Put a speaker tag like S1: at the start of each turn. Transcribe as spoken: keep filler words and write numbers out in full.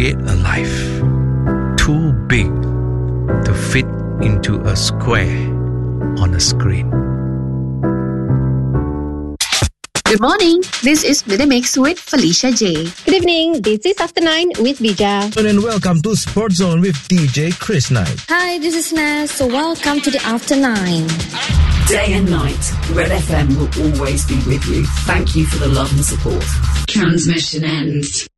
S1: create a life too big to fit into a square on a screen.
S2: Good morning. This is Minimix with Felicia J.
S3: Good evening. This is After Nine with Bija.
S4: And welcome to Sports Zone with D J Chris Knight.
S5: Hi, this is Naz. So welcome to the After Nine.
S6: Day and night, Red F M will always be with you. Thank you for the love and support. Transmission ends.